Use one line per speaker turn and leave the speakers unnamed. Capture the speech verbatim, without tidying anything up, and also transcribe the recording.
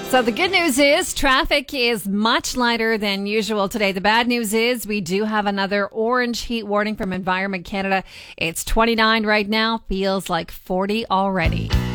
So the good news is traffic is much lighter than usual today. The bad news is we do have another orange heat warning from Environment Canada. It's twenty-nine right now, feels like forty already.